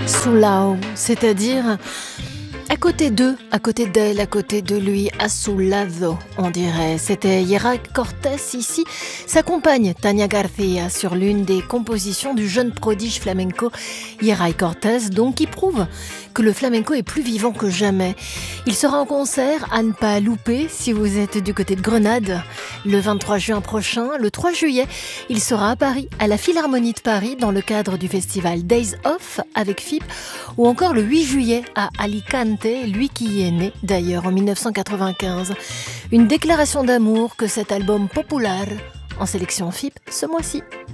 Sulao, c'est-à-dire à côté d'eux, à côté d'elle, à côté de lui, a su lado, on dirait. C'était Yeray Cortés ici, sa compagne Tania Garcia sur l'une des compositions du jeune prodige flamenco Yeray Cortés, donc qui prouve que le flamenco est plus vivant que jamais. Il sera en concert à ne pas louper si vous êtes du côté de Grenade le 23 juin prochain. Le 3 juillet, il sera à Paris, à la Philharmonie de Paris, dans le cadre du festival Days Off avec FIP, ou encore le 8 juillet à Alicante, lui qui y est né d'ailleurs en 1995. Une déclaration d'amour que cet album populaire en sélection FIP ce mois-ci.